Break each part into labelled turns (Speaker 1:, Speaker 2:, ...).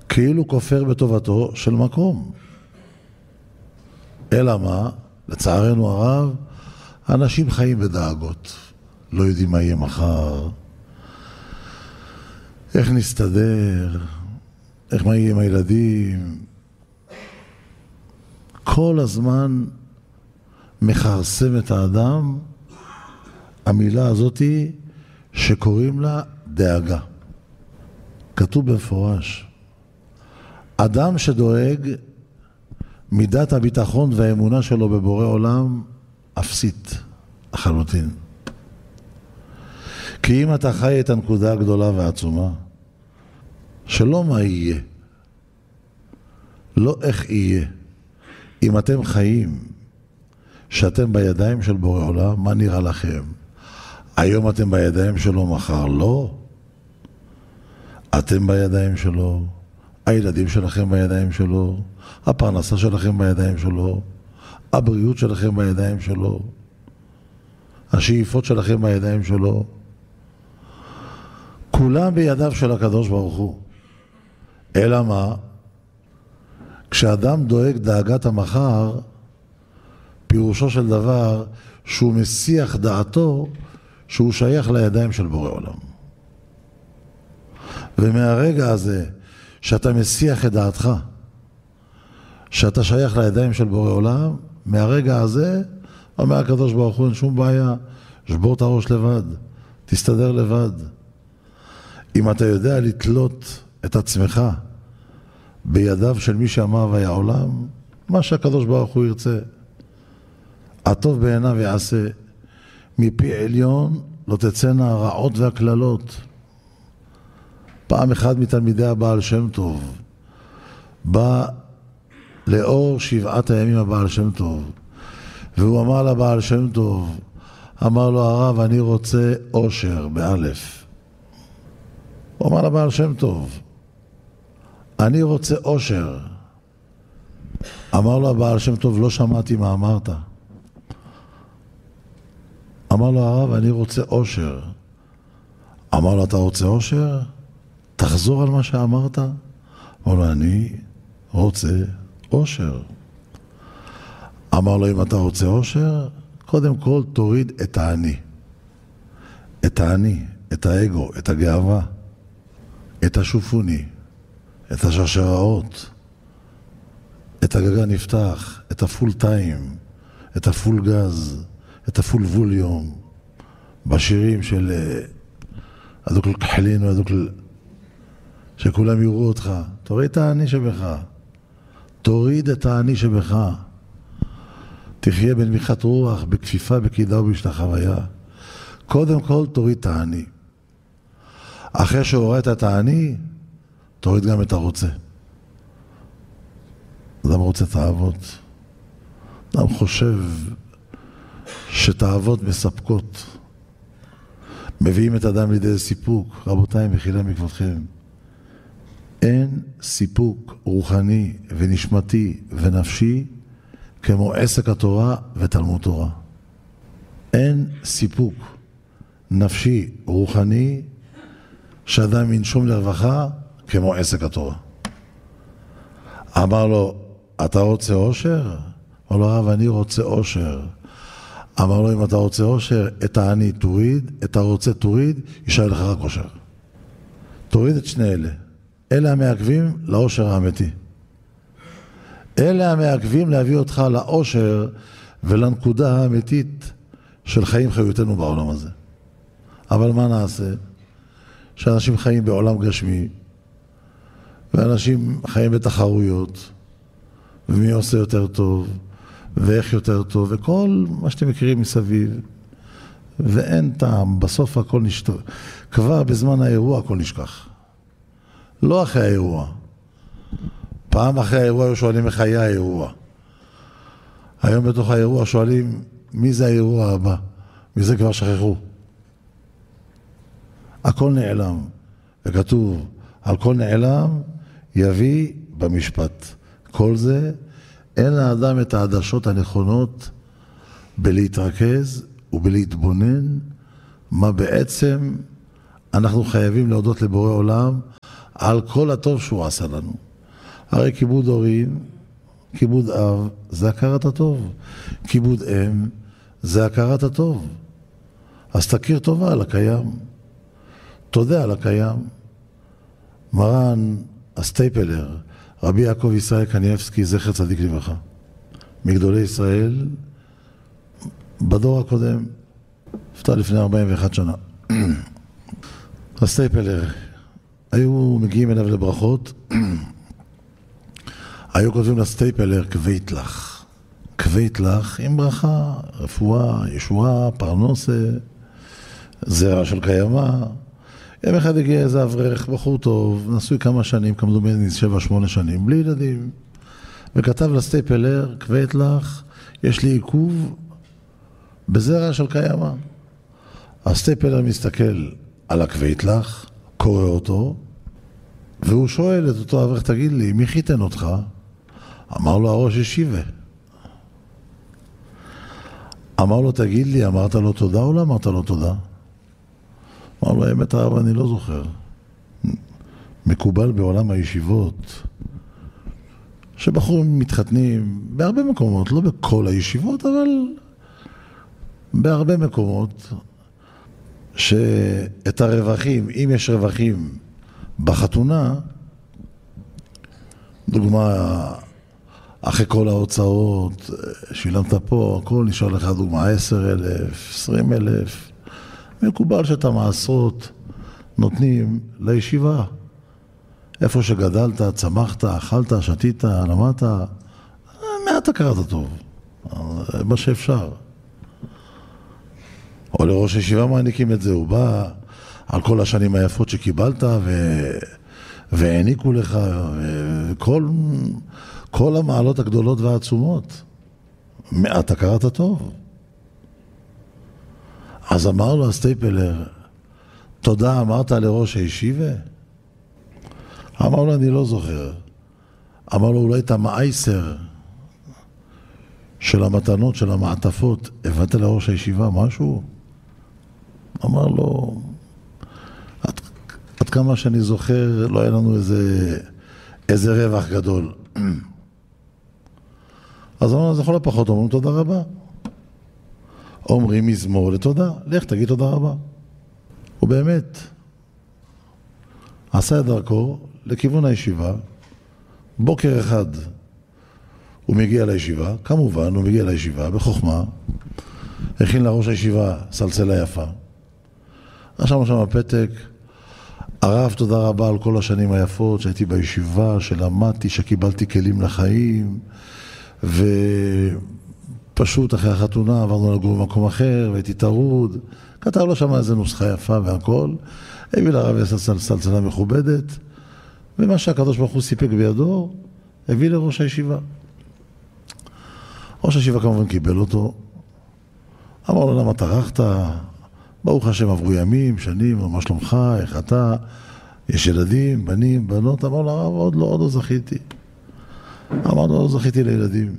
Speaker 1: כאילו כופר בטובתו של מקום. אלא מה? לצערנו הרב, אנשים חיים בדאגות. לא יודעים מה יהיה מחר, איך נסתדר, מה יהיה עם הילדים. כל הזמן מחרסם את האדם המילה הזאת שקוראים לה דאגה. כתוב במפורש, אדם שדואג, מידת הביטחון והאמונה שלו בבורא עולם אפסית לחלוטין. כי אם אתה חי את הנקודה הגדולה והעצומה, שלא מה יהיה, לא איך יהיה. אם אתם חיים, שאתם בידיים של בורא עולם, מה נראה לכם? היום אתם בידיים שלו, מחר לא. אתם בידיים שלו, הילדים שלכם בידיים שלו, הפרנסה שלכם בידיים שלו, הבריאות שלכם בידיים שלו, השאיפות שלכם בידיים שלו. כולם בידיו של הקדוש ברוך הוא. אלא מה? כשאדם דואג דאגת המחר, פירושו של דבר שהוא מסיח דעתו שהוא שייך לידיים של בורא עולם. ומהרגע הזה שאתה מסיח את דעתך, שאתה שייך לידיים של בורא עולם, מהרגע הזה אומר הקדוש ברוך הוא, אין שום בעיה, שבור את הראש לבד, תסתדר לבד. אם אתה יודע לתלות את עצמך בידיו של מי שאמר והיה עולם, מה שהקדוש ברוך הוא ירצה, הטוב בעיניו יעשה. מפי עליון לא תצאנה הרעות והכללות. פעם אחד מתלמידי הבעל שם טוב בא לאור 7 הימים הבעל שם טוב, והוא אמר לבעל שם טוב, אמר לו הרב, אני רוצה אושר באלף. הוא אמר לבעל שם טוב, אני רוצה אושר. אמר לו הבעל שם טוב, לא שמעתי מה אמרת. אמר לו הרב, אני רוצה אושר. אמר לו, אתה רוצה אושר? תחזור על מה שאמרת. אמר לו, אני רוצה אושר. אמר לו, אם אתה רוצה אושר, קודם כל תוריד את האני. את האני, את האגו, את הגאווה, את השופוני, את השרשראות, את הגגה נפתח, את הפול טיים, את הפול גז, את הפול ווליום, בשירים של הדוקל כחלין והדוקל, שכולם יראו אותך. תוריד את האני שבך, תוריד את האני שבך, תחיה בנמיכת רוח, בכפיפה, בקידה ובהשתחוויה. קודם כל תוריד את האני. אחרי שהורדת את האני, תוריד גם את הרוצה. אדם רוצה תאוות. אדם חושב שתאוות מספקות. מביאים את אדם לידי סיפוק. רבותיי, מחילה מכבודכם. אין סיפוק רוחני ונשמתי ונפשי כמו עסק התורה ותלמוד תורה. אין סיפוק נפשי רוחני שאדם ינשום לרווחה כמו עסק התורה. אמר לו, אתה רוצה אושר? אמר לו, הרב, אני רוצה אושר. אמר לו, אם אתה רוצה אושר, את העני תוריד, את הרוצה תוריד, יישאר לך רק אושר. תוריד את שני אלה. אלה המעכבים לאושר האמיתי. אלה המעכבים להביא אותך לאושר ולנקודה האמיתית של חיים חיותנו בעולם הזה. אבל מה נעשה? שאנשים חיים בעולם גשמי, ואנשים חיים בתחרויות, ומי עושה יותר טוב, ואיך יותר טוב, וכל מה שאתם מכירים מסביב, ואין טעם, בסוף הכל נשתר. כבר בזמן האירוע הכל נשכח. לא אחרי האירוע. פעם אחרי האירוע היו שואלים איך היה האירוע. היום בתוך האירוע שואלים מי זה האירוע הבא. מי זה כבר שכחו. הכל נעלם. וכתוב, על כל נעלם יביא במשפט. כל זה, אין לאדם את העדשות הנכונות בלהתרכז ובלהתבונן מה בעצם אנחנו חייבים להודות לבורא עולם על כל הטוב שהוא עשה לנו. הרי כיבוד הורים, כיבוד אב, זה הכרת הטוב. כיבוד אם, זה הכרת הטוב. אז תכיר טובה על הקיים. תודה על הקיים. מרן הסטייפלר, רבי יעקב ישראל קניאבסקי, זכר צדיק לברכה, מגדולי ישראל, בדור הקודם, נפטר לפני 41 שנה. הסטייפלר, היו מגיעים אליו לברכות, היו כותבים לסטייפלר כבית לך. כבית לך עם ברכה, רפואה, ישועה, פרנסה, זרע של קיימה. יום אחד הגיע איזה אברך, בחור טוב, נשוי כמה שנים, כמדומני 7-8 שנים, בלי ילדים. וכתב לסטייפלר, כבית לך, יש לי עיכוב בזרע של קיימה. הסטייפלר מסתכל על הכבית לך, קורא אותו, והוא שואל את אותו אברך, תגיד לי, מי חיתן אותך? אמר לו, הראש ישיבה. אמר לו, תגיד לי, אמרת לו תודה או לא אמרת לו תודה? אמר לו, האמת הרב, אני לא זוכר. מקובל בעולם הישיבות, שבחורים מתחתנים בהרבה מקומות, לא בכל הישיבות, אבל בהרבה מקומות, שאת הרווחים, אם יש רווחים בחתונה, דוגמה, אחרי כל ההוצאות, שילמת פה, הכל נשאר לך דוגמה 10,000, 20,000, מקובל שאת המעשרות נותנים לישיבה. איפה שגדלת, צמחת, אכלת, שתית, למדת, מעט הכרת טוב, מה שאפשר. או לראש הישיבה מעניקים את זה, הוא בא על כל השנים היפות שקיבלת והעניקו לך, כל המעלות הגדולות והעצומות, מעט הכרת טוב. אז אמר לו הסטייפלר, תודה אמרת לראש הישיבה? אמר לו, אני לא זוכר. אמר לו, אולי את המעייסר של המתנות, של המעטפות, הבאת לראש הישיבה משהו? אמר לו, עד כמה שאני זוכר, לא היה לנו איזה רווח גדול. אז אמרנו, אז לכל הפחות אומרים תודה רבה. אומרים מזמור לתודה, לך תגיד תודה רבה. הוא באמת עשה את דרכו לכיוון הישיבה. בוקר אחד הוא מגיע לישיבה, כמובן הוא מגיע לישיבה בחוכמה, הכין לראש הישיבה סלסלה יפה. עכשיו שם הפתק, הרב תודה רבה על כל השנים היפות שהייתי בישיבה, שלמדתי, שקיבלתי כלים לחיים, ופשוט אחרי החתונה עברנו לגור במקום אחר והייתי טרוד. כתב לו שם איזה נוסחה יפה והכל, הביא לרב סלסלה מכובדת, ומה שהקדוש ברוך הוא סיפק בידו, הביא לראש הישיבה. ראש הישיבה כמובן קיבל אותו, אמר לו, למה טרחת? ברוך השם עברו ימים, שנים, מה שלומך, איך אתה? יש ילדים, בנים, בנות? אמר לו, הרב, עוד לא זכיתי. אמר לו, לא זכיתי לילדים.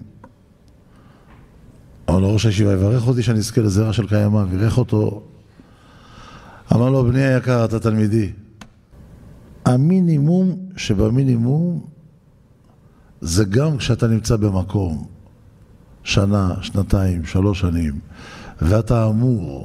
Speaker 1: אמר לו, ראש הישיבה יברך אותי שאני אזכה לזרע של קיימה, וירך אותו. אמר לו, בני היקר, אתה תלמידי. המינימום שבמינימום זה גם כשאתה נמצא במקום שנה, שנתיים, 3 שנים, ואתה אמור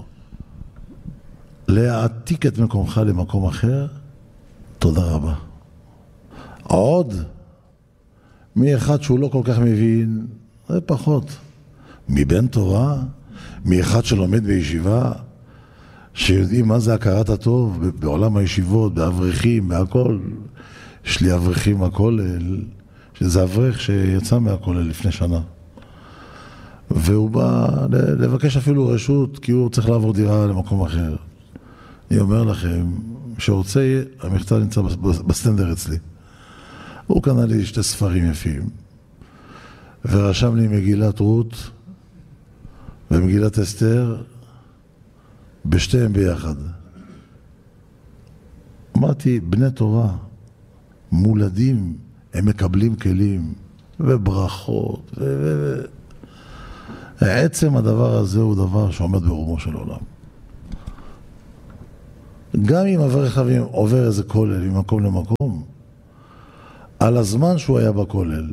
Speaker 1: להעתיק את מקומך למקום אחר, תודה רבה. עוד, מאחד שהוא לא כל כך מבין, זה פחות. מבן תורה, מאחד שלומד בישיבה, שיודעים מה זה הכרת הטוב בעולם הישיבות, באברכים, בהכל. יש לי אברכים מהכולל, שזה אברך שיצא מהכולל לפני שנה. והוא בא לבקש אפילו רשות, כי הוא צריך לעבור דירה למקום אחר. אני אומר לכם, שרוצה, המכתב נמצא בסטנדר אצלי. הוא קנה לי 2 ספרים יפים, ורשם לי מגילת רות ומגילת אסתר, בשתיהם ביחד. אמרתי, בני תורה, מולדים, הם מקבלים כלים וברכות, עצם הדבר הזה הוא דבר שעומד ברומו של עולם. גם אם אברך אביהם עובר איזה כולל ממקום למקום, על הזמן שהוא היה בכולל,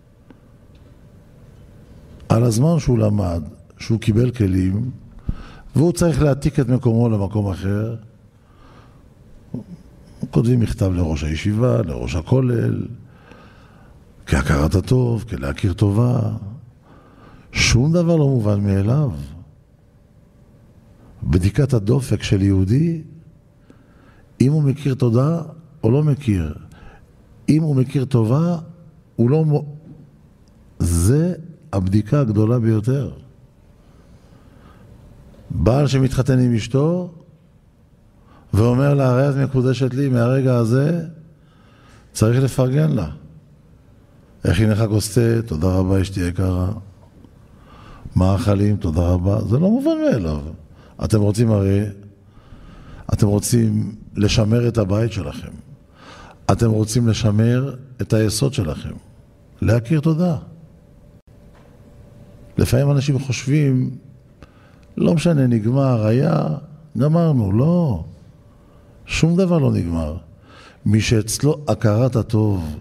Speaker 1: על הזמן שהוא למד, שהוא קיבל כלים, והוא צריך להעתיק את מקומו למקום אחר, כותבים מכתב לראש הישיבה, לראש הכולל, כהכרת הטוב, כלהכיר טובה. שום דבר לא מובן מאליו. בדיקת הדופק של יהודי, אם הוא מכיר תודה או לא מכיר. אם הוא מכיר טובה, הוא לא... זה הבדיקה הגדולה ביותר. בעל שמתחתן עם אשתו, ואומר לה, הרי את מקודשת לי, מהרגע הזה צריך לפרגן לה. איך הינך כוסתה, תודה רבה אשתי יקרה. מאכלים, תודה רבה. זה לא מובן מאליו. אתם רוצים הרי, אתם רוצים לשמר את הבית שלכם. אתם רוצים לשמר את היסוד שלכם. להכיר תודה. לפעמים אנשים חושבים, לא משנה, נגמר, היה, גמרנו, לא. שום דבר לא נגמר. מי שאצלו הכרת הטוב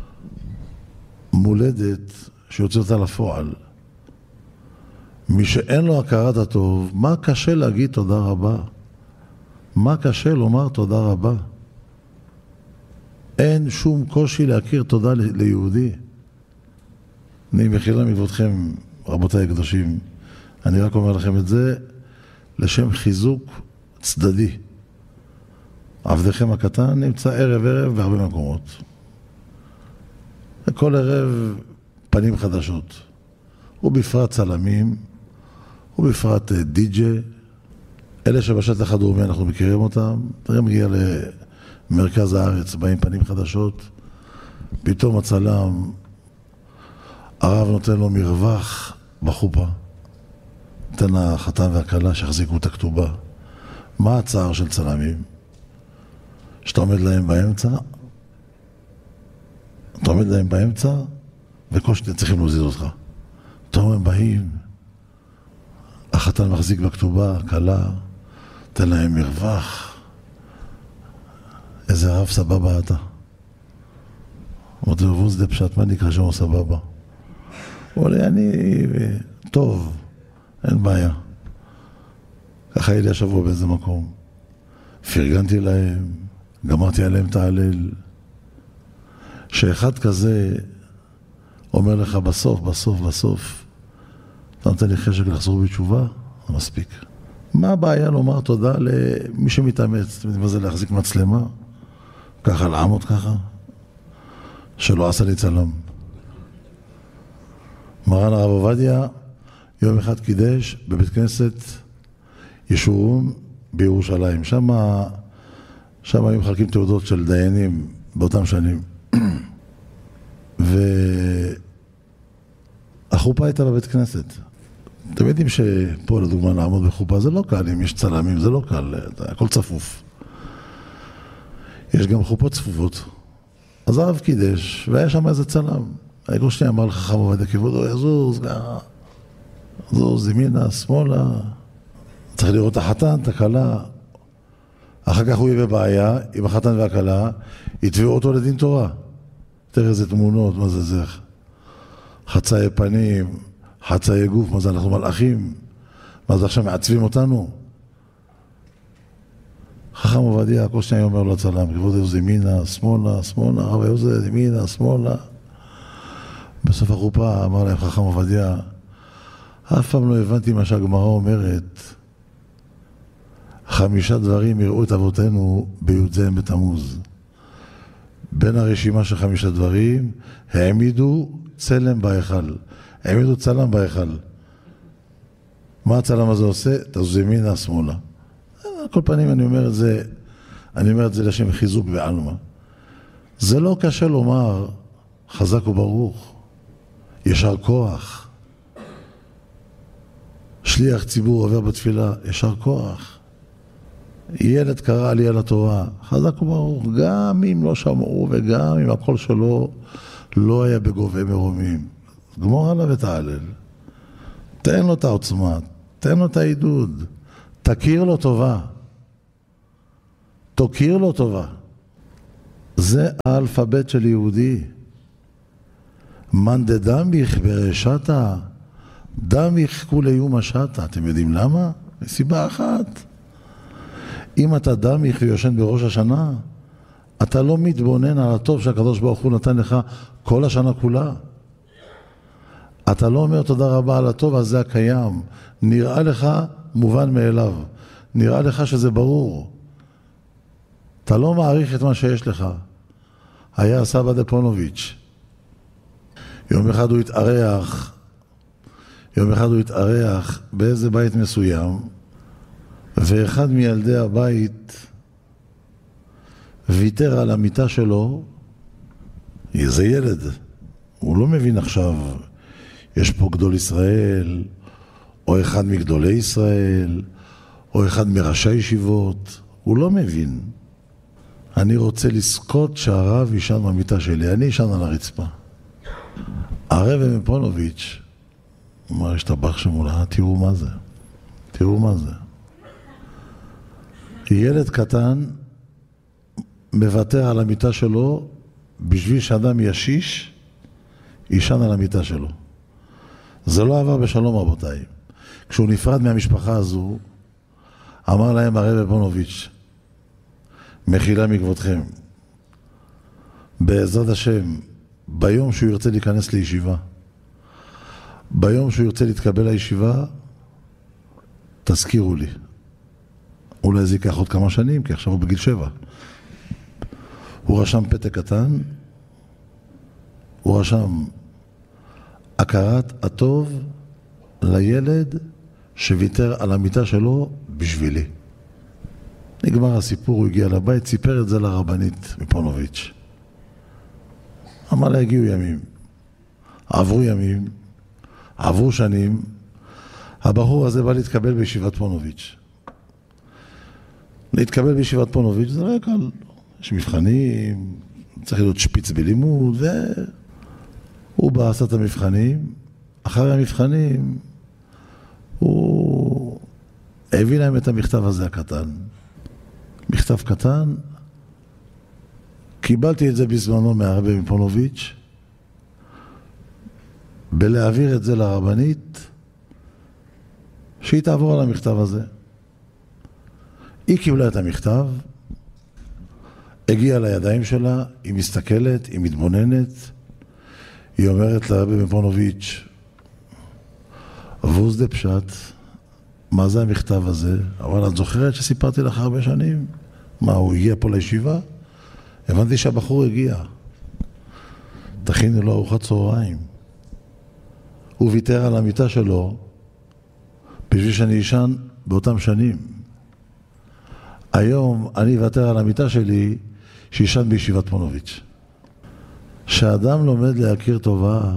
Speaker 1: מולדת, שיוצא אותה לפועל. מי שאין לו הכרת הטוב, מה קשה להגיד תודה רבה? מה קשה לומר תודה רבה? אין שום קושי להכיר תודה ליהודי. אני מחילה מכבודכם, רבותיי הקדושים, אני רק אומר לכם את זה לשם חיזוק צדדי. עבדכם הקטן נמצא ערב בהרבה מקומות. כל ערב פנים חדשות. ובפרט צלמים, ובפרט די-ג'יי. אלה שבשטח הדרומי אנחנו מכירים אותם. תראה מגיע למרכז הארץ, באים פנים חדשות. פתאום הצלם, הרב נותן לו מרווח בחופה. נותן לחתן והכלה שיחזיקו את הכתובה. מה הצער של צלמים? שאתה עומד להם באמצע, אתה עומד להם באמצע, וכל שאתם צריכים להוזיז אותך. אתה אומר, הם באים, החתן מחזיק בכתובה, הכלה, תן להם מרווח. איזה רב סבבה אתה. אמרתי לו, ווז דה פשט, מה נקרא שם סבבה? הוא אומר לי, אני טוב, אין בעיה. ככה היה לי השבוע באיזה מקום. פרגנתי להם, גמרתי עליהם את ההלל. שאחד כזה אומר לך בסוף, אתה נותן לי חשק לחזור בתשובה, זה מספיק. מה הבעיה לומר תודה למי שמתאמץ? מה זה להחזיק מצלמה? ככה לעמוד ככה? שלא עשה לי צלם. מרן הרב עובדיה יום אחד קידש בבית כנסת ישורון בירושלים. שם היו מחלקים תעודות של דיינים באותם שנים. והחופה הייתה בבית כנסת. אתם יודעים שפה לדוגמה לעמוד בחופה זה לא קל, אם יש צלמים זה לא קל, הכל צפוף. יש גם חופות צפופות. אז הרב קידש, והיה שם איזה צלם. העיקר שני אמר לחכם עובדיה כבודו, יזוז, ימינה, שמאלה. צריך לראות את החתן, את הכלה. אחר כך הוא יהיה בבעיה, עם החתן והכלה, יתבעו אותו לדין תורה. תראה איזה תמונות, מה זה? חצאי פנים, חצאי גוף, מה זה? אנחנו מלאכים. מה זה עכשיו מעצבים אותנו? חכם עובדיה, כל שניה אומר לו לצלם, כבוד יוז ימינה, שמאלה, הרב יוז ימינה, שמאלה. בסוף החופה אמר להם חכם עובדיה, אף פעם לא הבנתי מה שהגמרא אומרת, 5 דברים יראו את אבותינו בי"ז בתמוז. בין הרשימה של 5 דברים, העמידו צלם בהיכל. העמידו צלם בהיכל. מה הצלם הזה עושה? תזוז ימינה, שמאלה. על כל פנים אני אומר את זה לשם חיזוק בעלמא. זה לא קשה לומר חזק וברוך, ישר כוח. שליח ציבור עובר בתפילה, ישר כוח. ילד קרא עלייה לתורה, חזק וברוך, גם אם לא שמעו וגם אם הקול שלו לא היה בגובה מרומים. גמור עליו את ההלל. תן לו את העוצמה, תן לו את העידוד, תכיר לו טובה. תוקיר לו טובה. זה האלפבית של יהודי. מאן דדמיך ברשתה, דמיך כולי יומא שתה. אתם יודעים למה? מסיבה אחת. אם אתה דמיך ויושן בראש השנה, אתה לא מתבונן על הטוב שהקדוש ברוך הוא נתן לך כל השנה כולה. אתה לא אומר תודה רבה על הטוב הזה הקיים. נראה לך מובן מאליו. נראה לך שזה ברור. אתה לא מעריך את מה שיש לך. היה סבא דפונוביץ'. יום אחד הוא התארח באיזה בית מסוים, ואחד מילדי הבית ויתר על המיטה שלו. איזה ילד. הוא לא מבין עכשיו, יש פה גדול ישראל, או אחד מגדולי ישראל, או אחד מראשי ישיבות. הוא לא מבין. אני רוצה לזכות שהרב ישן במיטה שלי, אני ישן על הרצפה. הרב מפונוביץ' אמר, השתבח שמולה, תראו מה זה. תראו מה זה. ילד קטן מוותר על המיטה שלו בשביל שאדם ישיש ישן על המיטה שלו. זה לא עבר בשלום, רבותיי. כשהוא נפרד מהמשפחה הזו, אמר להם הרב פונוביץ', מחילה מכבודכם, בעזרת השם, ביום שהוא ירצה להיכנס לישיבה, ביום שהוא ירצה להתקבל לישיבה, תזכירו לי. אולי זה ייקח עוד כמה שנים, כי עכשיו הוא בגיל 7. הוא רשם פתק קטן, הוא רשם הכרת הטוב לילד שוויתר על המיטה שלו בשבילי. נגמר הסיפור, הוא הגיע לבית, סיפר את זה לרבנית מפונוביץ'. אמר לה, הגיעו ימים. עברו ימים, עברו שנים, הבחור הזה בא להתקבל בישיבת פונוביץ'. להתקבל בישיבת פונוביץ' זה לא קל. יש מבחנים, צריך להיות שפיץ בלימוד, והוא בא עשה את המבחנים. אחרי המבחנים, הוא הביא להם את המכתב הזה הקטן. מכתב קטן, קיבלתי את זה בזמנו מהרב מפונוביץ', בלהעביר את זה לרבנית, שהיא תעבור על המכתב הזה. היא קיבלה את המכתב, הגיעה לידיים שלה, היא מסתכלת, היא מתבוננת, היא אומרת לרב מפונוביץ', ווס דה פשט, מה זה המכתב הזה? אבל את זוכרת שסיפרתי לך הרבה שנים? מה, הוא הגיע פה לישיבה? הבנתי שהבחור הגיע. תכינו לו ארוחת צהריים. הוא ויתר על המיטה שלו בשביל שאני ישן באותם שנים. היום אני ויתר על המיטה שלי שישן בישיבת פונוביץ'. כשאדם לומד להכיר טובה,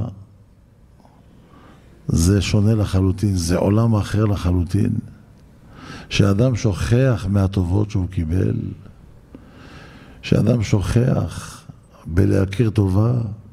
Speaker 1: זה שונה לחלוטין, זה עולם אחר לחלוטין. שאדם שוכח מהטובות שהוא קיבל, שאדם שוכח בלהכיר טובה,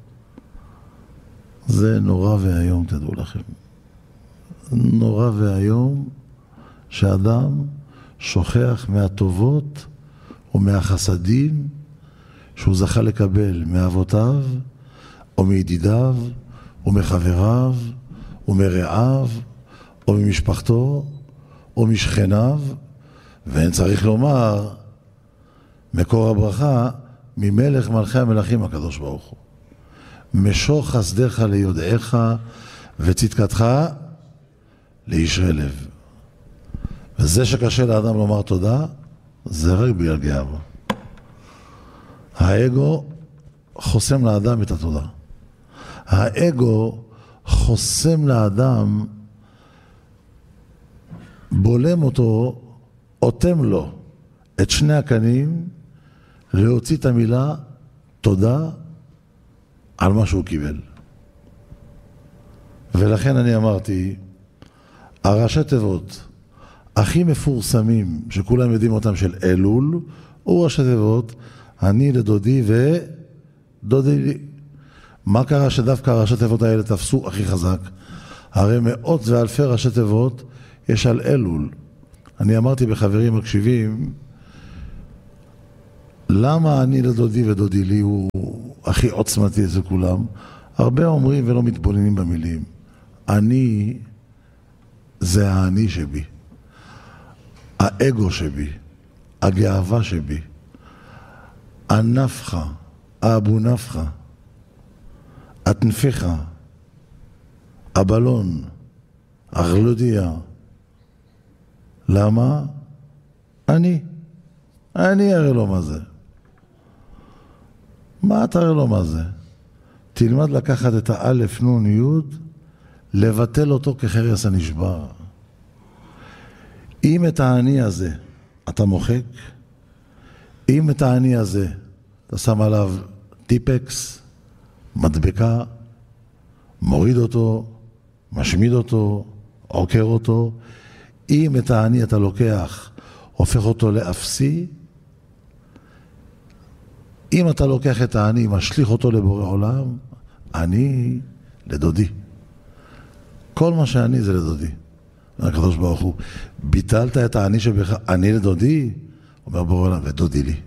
Speaker 1: זה נורא והיום, תדעו לכם. נורא והיום שאדם שוכח מהטובות ומהחסדים שהוא זכה לקבל מאבותיו או מידידיו או מחבריו או מרעיו או ממשפחתו או משכניו, ואין צריך לומר מקור הברכה ממלך מלכי המלכים הקדוש ברוך הוא. משוך חסדך ליודעך וצדקתך לישרי לב. וזה שקשה לאדם לומר תודה, זה רק בגלל גאווה. האגו חוסם לאדם את התודה. האגו חוסם לאדם, בולם אותו, אוטם לו את שני הקנים, להוציא את המילה תודה על מה שהוא קיבל. ולכן אני אמרתי, הראשי תיבות הכי מפורסמים שכולם יודעים אותם של אלול, הוא ראשי תיבות אני לדודי ודודי לי. מה קרה שדווקא הראשי תיבות האלה תפסו הכי חזק? הרי מאות ואלפי ראשי תיבות יש על אלול. אני אמרתי בחברים מקשיבים, למה אני לדודי ודודי לי הוא הכי עוצמתי אצל כולם? הרבה אומרים ולא מתבוננים במילים. אני זה האני שבי, האגו שבי, הגאווה שבי, הנפחה, האבו נפחה, התנפיחה, הבלון, הגלודיה. למה? אני אראה לו מה זה. מה אתה אראה לו מה זה? תלמד לקחת את האלף נון יוד, לבטל אותו כחרס הנשבר. אם את האני הזה אתה מוחק, אם את האני הזה אתה שם עליו טיפקס, מדבקה, מוריד אותו, משמיד אותו, עוקר אותו, אם את האני אתה לוקח, הופך אותו לאפסי, אם אתה לוקח את האני, משליך אותו לבורא עולם, אני לדודי. כל מה שאני זה לדודי. הקדוש ברוך הוא, ביטלת את האני שבך, אני לדודי? אומר בורא עולם, ודודי לי.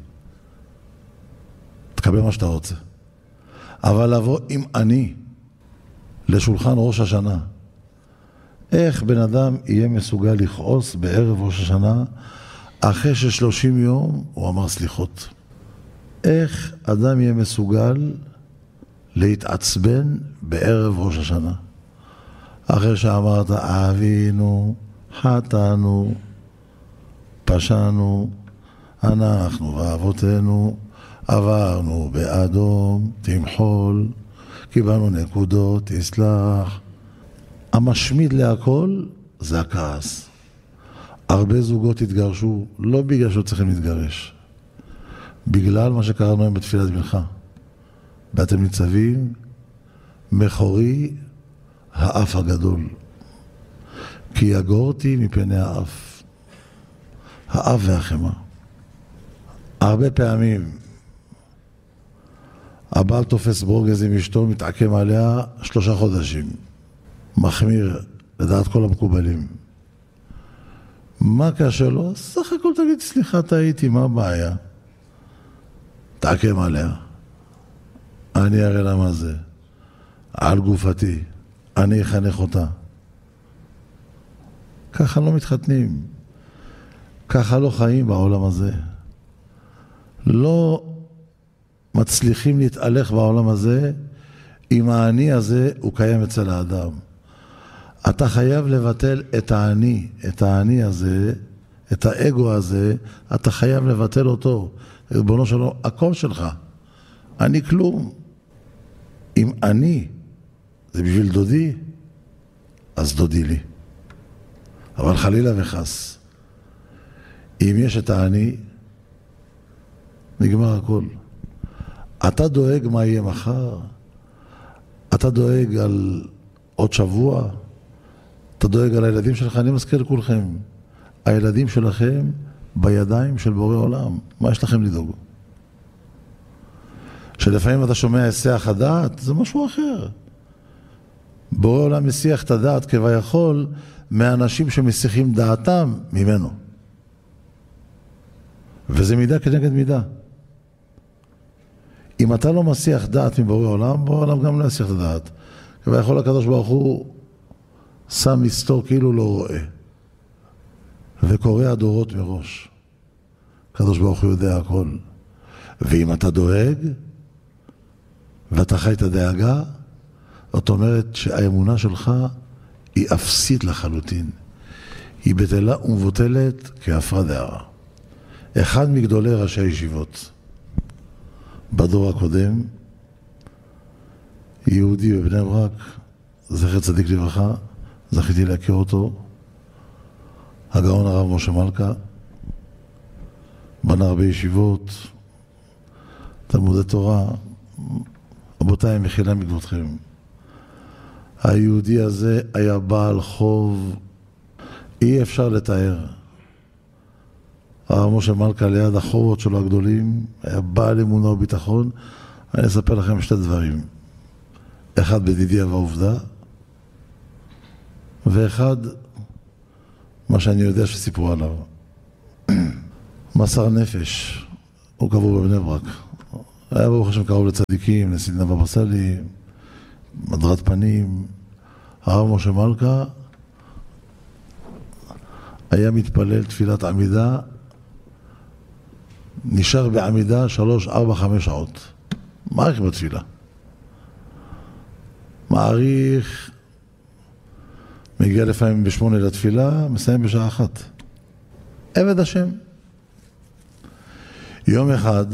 Speaker 1: תקבל מה שאתה רוצה. אבל לבוא עם אני לשולחן ראש השנה, איך בן אדם יהיה מסוגל לכעוס בערב ראש השנה, אחרי ש30 יום הוא אמר סליחות? איך אדם יהיה מסוגל להתעצבן בערב ראש השנה? אחרי שאמרת, אבינו, חטאנו, פשענו, אנחנו ואבותינו, עברנו באדום, תמחול, קיבלנו נקודות, תסלח. המשמיד להכל זה הכעס. הרבה זוגות התגרשו, לא בגלל שלא צריכים להתגרש, בגלל מה שקראנו היום בתפילת מנחה. ואתם ניצבים, מחורי האף הגדול, כי יגורתי מפני האף, האף והחמה. הרבה פעמים הבעל תופס ברוגז עם אשתו, מתעקם עליה 3 חודשים, מחמיר לדעת כל המקובלים. מה קשה לו? סך הכל תגיד סליחה, טעיתי, מה הבעיה? תעקם עליה, אני אראה לה מה זה, על גופתי, אני אחנך אותה. ככה לא מתחתנים, ככה לא חיים בעולם הזה. לא מצליחים להתהלך בעולם הזה אם האני הזה הוא קיים אצל האדם. אתה חייב לבטל את האני הזה, את האגו הזה, אתה חייב לבטל אותו. ריבונו שלו, הכל שלך. אני כלום. אם אני זה בשביל דודי, אז דודי לי. אבל חלילה וחס, אם יש את האני, נגמר הכל. אתה דואג מה יהיה מחר, אתה דואג על עוד שבוע, אתה דואג על הילדים שלך. אני מזכיר לכולכם, הילדים שלכם בידיים של בורא עולם. מה יש לכם לדאוג? שלפעמים אתה שומע היסח הדעת, זה משהו אחר. בורא עולם מסיח את הדעת כביכול מאנשים שמסיחים דעתם ממנו. וזה מידה כנגד מידה. אם אתה לא מסיח דעת מבורא עולם, בורא עולם גם לא יסיח את הדעת. כביכול הקדוש ברוך הוא שם מסתור כאילו לא רואה. וקורא הדורות מראש. הקדוש ברוך הוא יודע הכל. ואם אתה דואג, ואתה חי את הדאגה, זאת אומרת שהאמונה שלך היא אפסית לחלוטין. היא בטלה ומבוטלת כאפרה דארה. אחד מגדולי ראשי הישיבות בדור הקודם, יהודי בבני ברק, זכר צדיק לברכה, זכיתי להכיר אותו, הגאון הרב משה מלכה, בנה הרבה ישיבות, תלמודי תורה. רבותיי, מחילה מכבודכם. היהודי הזה היה בעל חוב, אי אפשר לתאר. הרב משה מלכה ליד החובות שלו הגדולים, היה בעל אמונה וביטחון. אני אספר לכם 2 דברים. אחד בדידיה והעובדה, ואחד מה שאני יודע שסיפרו עליו. מסר נפש הוא קבור בבני ברק. היה ברוך השם קרוב לצדיקים, נשיא בבא סאלי, מדרת פנים. הרב משה מלכה היה מתפלל תפילת עמידה, נשאר בעמידה 3, 4, 5 שעות. מעריך בתפילה. מעריך, מגיע לפעמים ב8 לתפילה, מסיים בשעה 1. עבד השם. יום אחד,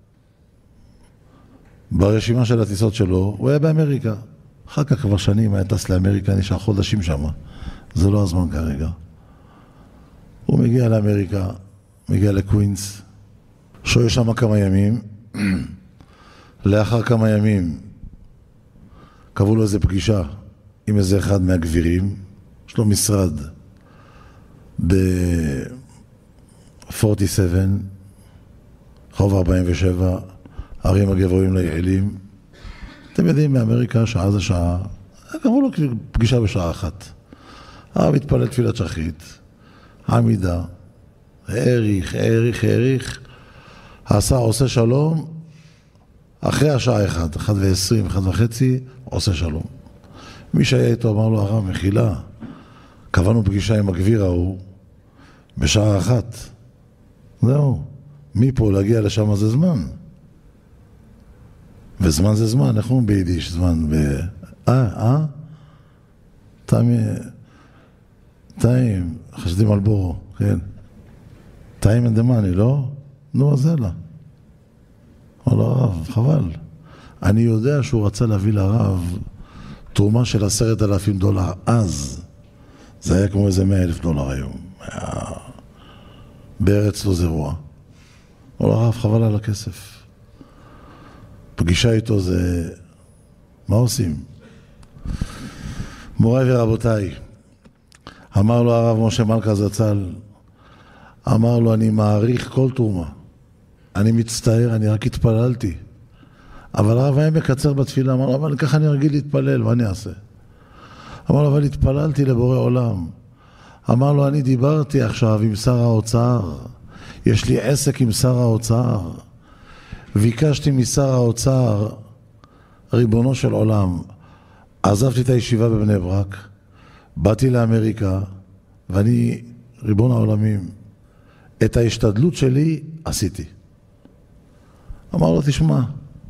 Speaker 1: ברשימה של הטיסות שלו, הוא היה באמריקה. אחר כך כבר שנים היה טס לאמריקה, נשאר חודשים שם. זה לא הזמן כרגע. הוא מגיע לאמריקה, מגיע לקווינס, שוהה שם כמה ימים. לאחר כמה ימים, קבעו לו איזה פגישה עם איזה אחד מהגבירים. יש לו משרד ב-47, חוב 47, ערים הגבוהים ליעילים. אתם יודעים, מאמריקה, שעה זה שעה. קבעו לו פגישה בשעה 1. הרב התפלל תפילת שחרית, עמידה, העריך, עשה, עושה שלום, אחרי השעה 1, 1:20, 1:30, עושה שלום. מי שהיה איתו אמר לו, הרב, מחילה, קבענו פגישה עם הגביר ההוא, בשעה 1. זהו, מפה להגיע לשם זה זמן. וזמן זה זמן, איך אומרים ביידיש? זמן טיים, חשדים על בורו, כן. טיים אין דמני, לא? נו, אז אלה. אמר לו, הרב, חבל. אני יודע שהוא רצה להביא לרב תרומה של $10,000. אז זה היה כמו איזה $100,000 היום. בארץ לא זרוע. אמר לו, הרב, חבל על הכסף. פגישה איתו זה... מה עושים? מוריי ורבותיי, אמר לו הרב משה מלכה זצ"ל, אמר לו, אני מעריך כל תרומה. אני מצטער, אני רק התפללתי. אבל הרב היה מקצר בתפילה, אמר לו, אבל ככה אני רגיל להתפלל, מה אני אעשה? אמר לו, אבל התפללתי לבורא עולם. אמר לו, אני דיברתי עכשיו עם שר האוצר. יש לי עסק עם שר האוצר. ביקשתי משר האוצר, ריבונו של עולם, עזבתי את הישיבה בבני ברק, באתי לאמריקה, ואני, ריבון העולמים, את ההשתדלות שלי עשיתי. אמר לו, תשמע,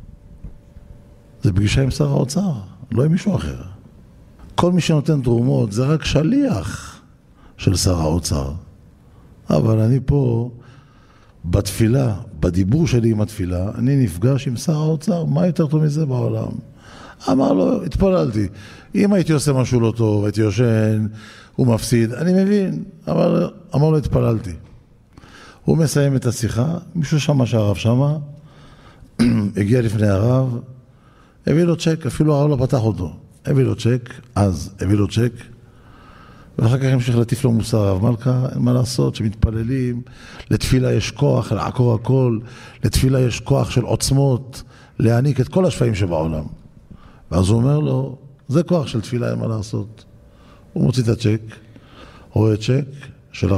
Speaker 1: זה פגישה עם שר האוצר, לא עם מישהו אחר. כל מי שנותן תרומות זה רק שליח של שר האוצר. אבל אני פה, בתפילה, בדיבור שלי עם התפילה, אני נפגש עם שר האוצר, מה יותר טוב מזה בעולם? אמר לו, התפללתי. אם הייתי עושה משהו לא טוב, הייתי יושן, הוא מפסיד, אני מבין. אבל אמר לו, התפללתי. הוא מסיים את השיחה, מישהו שמה שהרב שמה, הגיע לפני הרב, הביא לו צ'ק, אפילו הרב לא פתח אותו. הביא לו צ'ק, ואחר כך המשיך לטיף לו מוסר. הרב מלכה, אין מה לעשות, שמתפללים, לתפילה יש כוח, לעקור הכל, לתפילה יש כוח של עוצמות, להעניק את כל השפעים שבעולם. ואז הוא אומר לו, זה כוח של תפילה, אין מה לעשות. הוא מוציא את הצ'ק, רואה צ'ק של $48,000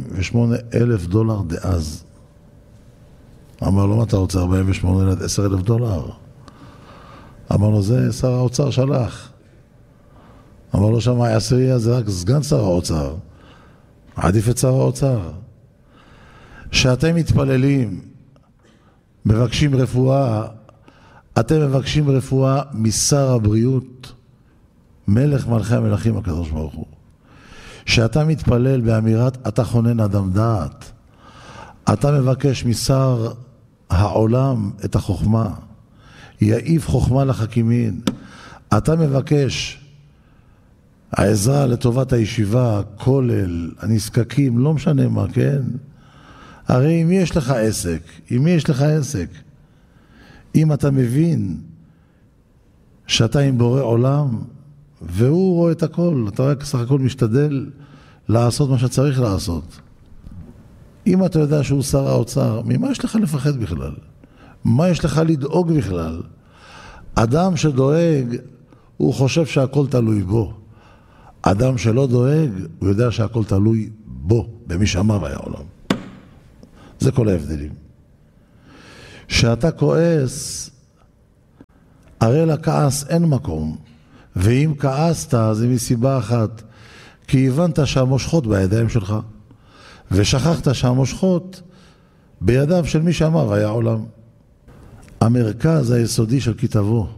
Speaker 1: דאז. אמר לו, מה אתה רוצה? 48 עד $10,000. אמר לו, זה שר האוצר שלח. אמר לו, שם העשירייה זה רק סגן שר האוצר. עדיף את שר האוצר. שאתם מתפללים, מבקשים רפואה, אתם מבקשים רפואה משר הבריאות, מלך מלכי המלכים הקדוש ברוך הוא. שאתה מתפלל באמירת, אתה חונן אדם דעת. אתה מבקש משר העולם את החוכמה. יעיף חוכמה לחכימין. אתה מבקש העזרה לטובת הישיבה, כולל, הנזקקים, לא משנה מה, כן? הרי אם יש לך עסק, אם אתה מבין שאתה עם בורא עולם, והוא רואה את הכל, אתה רק סך הכל משתדל לעשות מה שצריך לעשות. אם אתה יודע שהוא שר האוצר, ממה יש לך לפחד בכלל? מה יש לך לדאוג בכלל? אדם שדואג, הוא חושב שהכל תלוי בו. אדם שלא דואג, הוא יודע שהכל תלוי בו, במי שאמר היה עולם. זה כל ההבדלים. שאתה כועס, הרי לכעס אין מקום. ואם כעסת, זה מסיבה אחת. כי הבנת שהמושכות בידיים שלך. ושכחת שהמושכות בידיו של מי שאמר היה עולם. המרכז היסודי של כתבו.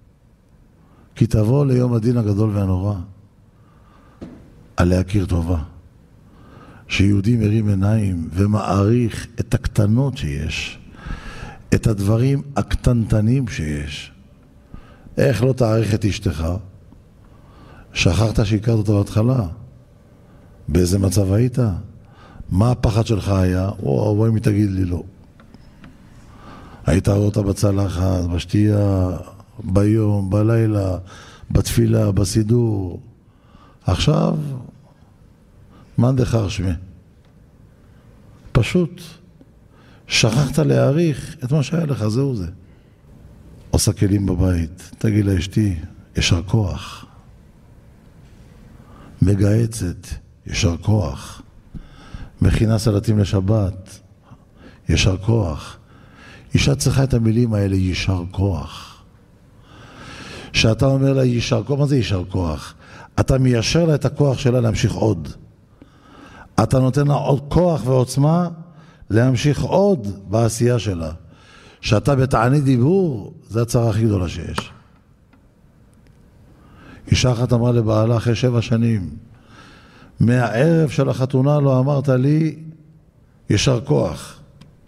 Speaker 1: כתבו ליום הדין הגדול והנורא. על להכיר טובה. שיהודי מרים עיניים ומעריך את הקטנות שיש. את הדברים הקטנטנים שיש. איך לא תעריך את אשתך? שכחת שהכרת אותה בהתחלה. באיזה מצב היית? מה הפחד שלך היה? בואי אם תגיד לי לא. היית רואה אותה בצלחת, בשתייה, ביום, בלילה, בתפילה, בסידור. עכשיו, מה דחר שמי? פשוט שכחת להעריך את מה שהיה לך, זהו זה. עושה כלים בבית, תגיד לאשתי, ישר כוח. מגהצת, ישר כוח. מכינה סלטים לשבת, ישר כוח. אישה צריכה את המילים האלה, ישר כוח. שאתה אומר לה ישר כוח, מה זה ישר כוח? אתה מיישר לה את הכוח שלה להמשיך עוד. אתה נותן לה עוד כוח ועוצמה להמשיך עוד בעשייה שלה. שאתה בתענית דיבור, זה הצרה הכי גדולה שיש. אישה אחת אמרה לבעלה אחרי 7 שנים, מהערב של החתונה לא אמרת לי ישר כוח.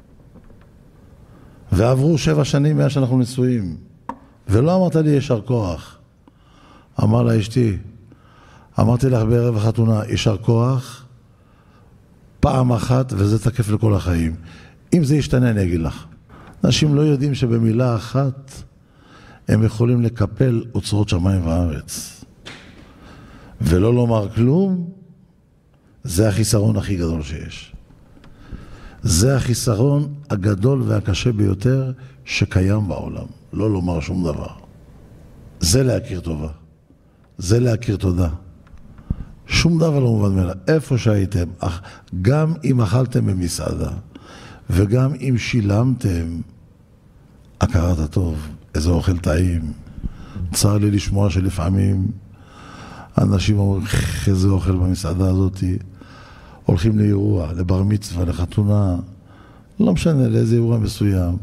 Speaker 1: ועברו 7 שנים מאז שאנחנו נשואים, ולא אמרת לי ישר כוח. אמר לה אשתי, אמרתי לך בערב החתונה ישר כוח, פעם אחת, וזה תקף לכל החיים. אם זה ישתנה אני אגיד לך. אנשים לא יודעים שבמילה אחת הם יכולים לקפל אוצרות שמיים וארץ. ולא לומר כלום, זה החיסרון הכי גדול שיש. זה החיסרון הגדול והקשה ביותר שקיים בעולם. לא לומר שום דבר. זה להכיר טובה. זה להכיר תודה. שום דבר לא מובן מאליו. איפה שהייתם, גם אם אכלתם במסעדה, וגם אם שילמתם, הכרת הטוב, איזה אוכל טעים. צר לי לשמוע שלפעמים אנשים אומרים, איזה אוכל במסעדה הזאת, הולכים לאירוע, לבר מצווה, לחתונה, לא משנה, לאיזה אירוע מסוים.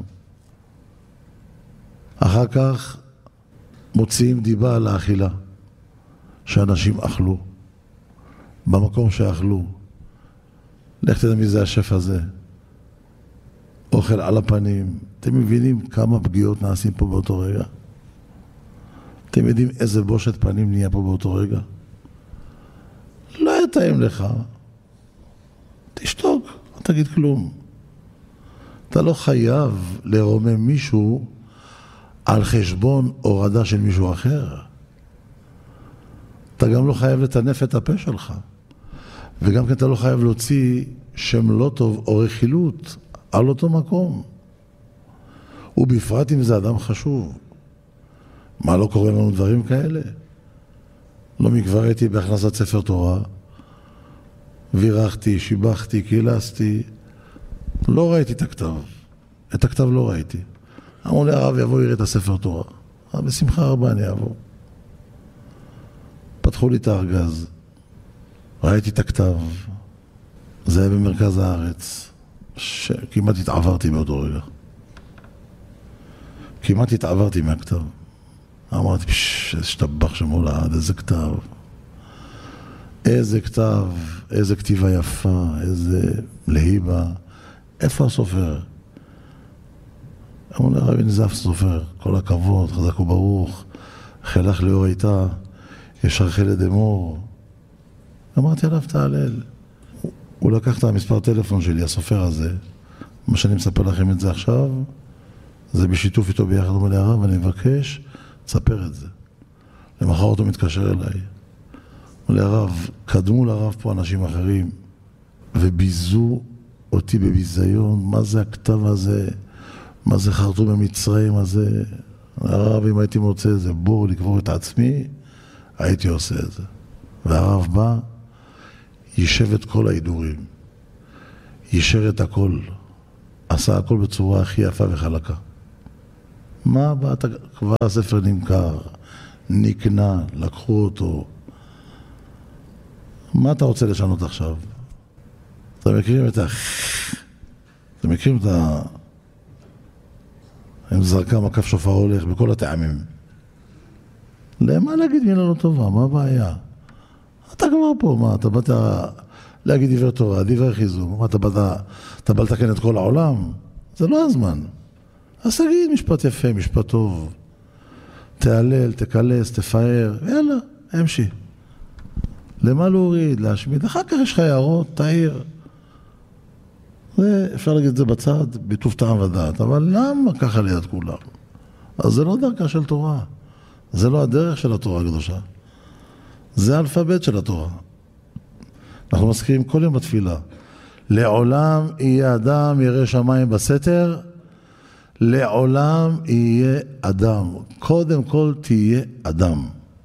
Speaker 1: אחר כך מוציאים דיבה על האכילה, שאנשים אכלו, במקום שאכלו. לך תדע מי זה השף הזה. אוכל על הפנים. אתם מבינים כמה פגיעות נעשים פה באותו רגע? אתם יודעים איזה בושת פנים נהיה פה באותו רגע? לא יתאים לך. תשתוק, לא תגיד כלום. אתה לא חייב לרומם מישהו על חשבון הורדה של מישהו אחר. אתה גם לא חייב לטנף את הפה שלך. וגם כי אתה לא חייב להוציא שם לא טוב או רכילות על אותו מקום. ובפרט אם זה אדם חשוב. מה, לא קורה לנו דברים כאלה? לא מכבר הייתי בהכנסת ספר תורה, וירחתי, שיבחתי, קילסתי, לא ראיתי את הכתב. את הכתב לא ראיתי. אמרו לי, הרב יבוא יראה את הספר תורה. בשמחה רבה אני אבוא. פתחו לי את הארגז, ראיתי את הכתב, זה היה במרכז הארץ, שכמעט התעברתי באותו רגע. כמעט התעברתי מהכתב. אמרתי, איזה שטבח שמולד, איזה כתב. איזה כתב, איזה כתיבה יפה, איזה להיבה. איפה הסופר? אמרו לי, רבי נזף סופר, כל הכבוד, חזק וברוך, חילך לאור איתה, ישר חילד אמור. אמרתי עליו תעלל. הוא לקח את המספר טלפון שלי, הסופר הזה, מה שאני מספר לכם את זה עכשיו, זה בשיתוף איתו ביחד. הוא אומר לי, הרב, אני מבקש, תספר את זה. למחר אותו מתקשר אליי. אומר לי, הרב, קדמו לרב פה אנשים אחרים, וביזו אותי בביזיון, מה זה הכתב הזה, מה זה חרטום במצרים הזה. הרב, אם הייתי מוצא איזה בור לקבור את עצמי, הייתי עושה את זה. והרב בא, יישב את כל ההידורים, יישר את הכל, עשה הכל בצורה הכי יפה וחלקה. מה באת, כבר הספר נמכר, נקנה, לקחו אותו. מה אתה רוצה לשנות עכשיו? אתם מכירים את עם זרקה מקף שופר הולך בכל הטעמים. למה להגיד מילה לא טובה? מה הבעיה? אתה כבר פה, מה? אתה באת להגיד דברי תורה, דברי חיזוק. מה, אתה בא לתקן את כל העולם? זה לא הזמן. אז תגיד משפט יפה, משפט טוב. תעלל, תקלס, תפאר, יאללה, המשי. למה להוריד, להשמיד? אחר כך יש לך הערות, תעיר. אפשר להגיד את זה בצד, בטוב טעם ודעת, אבל למה ככה ליד כולם? אז זה לא דרכה של תורה. זה לא הדרך של התורה הקדושה. זה האלפבית של התורה. אנחנו מזכירים כל יום בתפילה. לעולם יהיה אדם ירא שמיים בסתר, לעולם יהיה אדם. קודם כל תהיה אדם.